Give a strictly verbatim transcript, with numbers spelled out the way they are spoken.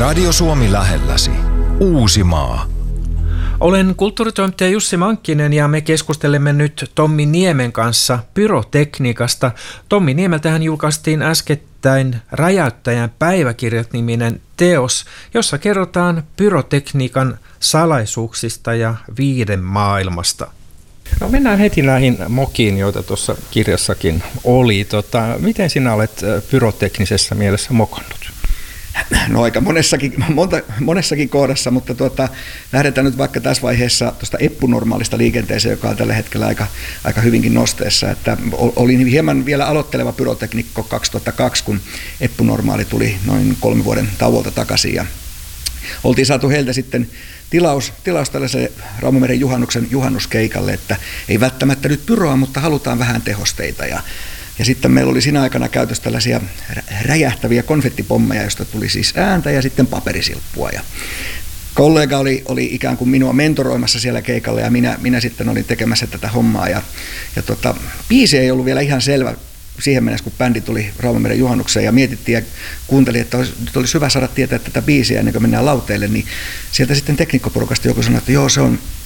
Radio Suomi lähelläsi. Uusimaa. Olen kulttuuritoimittaja Jussi Mankkinen ja me keskustelemme nyt Tommi Niemen kanssa pyrotekniikasta. Tommi Niemeltähän julkaistiin äskettäin Räjäyttäjän päiväkirjat-niminen teos, jossa kerrotaan pyrotekniikan salaisuuksista ja viihdemaailmasta. No mennään heti näihin mokiin, joita tuossa kirjassakin oli. Tota, miten sinä olet pyroteknisessä mielessä mokannut? No aika monessakin, monta, monessakin kohdassa, mutta tuota, lähdetään nyt vaikka tässä vaiheessa tuosta eppunormaalista liikenteeseen, joka on tällä hetkellä aika, aika hyvinkin nosteessa. Että olin hieman vielä aloitteleva pyroteknikko kaksituhattakaksi, kun eppunormaali tuli noin kolmen vuoden tauolta takaisin. Ja oltiin saatu heiltä sitten tilaus, tilaus tällaiselle Raumameren juhannuksen juhannuskeikalle, että ei välttämättä nyt pyroa, mutta halutaan vähän tehosteita. Ja Ja sitten meillä oli siinä aikana käytössä tällaisia räjähtäviä konfettipommeja, joista tuli siis ääntä ja sitten paperisilppua. Ja kollega oli, oli ikään kuin minua mentoroimassa siellä keikalla ja minä, minä sitten olin tekemässä tätä hommaa. Ja, ja tota, biisi ei ollut vielä ihan selvä siihen mennessä, kun bändi tuli Raumameren juhannukseen ja mietittiin ja kuuntelin, että olisi, olisi hyvä saada tietää tätä biisiä ennen kuin mennään lauteille. Niin sieltä sitten teknikkoporukasta joku sanoi, että joo, se on